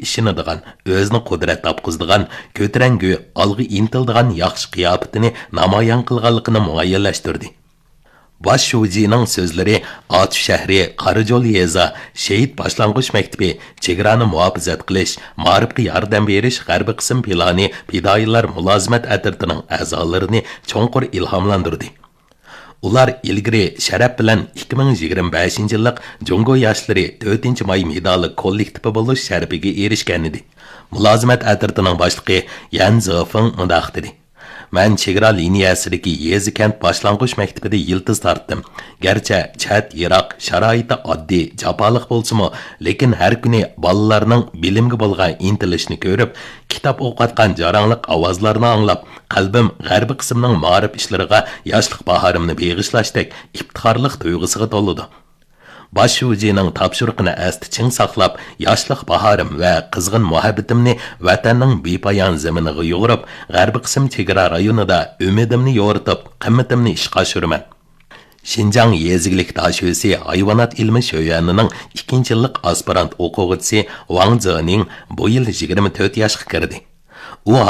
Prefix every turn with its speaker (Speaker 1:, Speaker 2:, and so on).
Speaker 1: ishonadigan, o'zini qudrat topqizadigan, ko'tarangu, olg'a intiladigan yaxshi qiyofatini namoyon qilganligini muayyanlashtirdi. Baş Şujining so'zlari Ot shahri Qarijo'l yeza Shehid boshlang'ich maktabi chegarani muhofazat qilish, ma'rifga yordam berish g'arbiy qism plani fidoyilar mulozimat atritining a'zolarini cho'nqur ilhomlantirdi. Ular ilgari sharaf bilan 2025-yillik Jungo yoshlari 4-may medali kollektivi bo'lish sharafiga erishgan edi. Mulozimat atritining boshlig'i Yan Zofeng mundaq dedi: "Men chegara liniyasidagi yezi kent boshlang'ich maktabida yildiz tortdim. Garchi chat, yiroq, sharoiti oddiy, jafoliq bo'lsa-mu, lekin har kuni bolalarning bilimga bo'lgan intilishini ko'rib, kitob o'qiyotgan jarangliq ovozlarni anglab, qalbim g'arbiy qismning ma'rif ishlariga yoshlik bahorimni beg'ishlashdek iftixorlik tuyg'usiga to'ldi. Baş Şujining topshiriqini asti ching saqlab, yoshlik bahorim va qizg'in muhabbatimni vatanning bepoyon zaminiga yo'g'irib, g'arbiy qism chegara rayonida umidimni yo'ritib, qimmatimni ishga oshiraman." Xinjiang yezigilik tashuvisi hayvonot ilmi sho'yanining 2-yillik aspirant o'quvchisi Wang Zining bu yil 24 yoshga kirdi. U